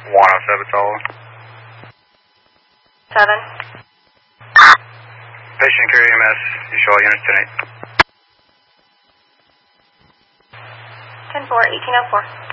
107 Solid. 7. Patient carrier EMS, you show all units tonight. 10-4, 1804.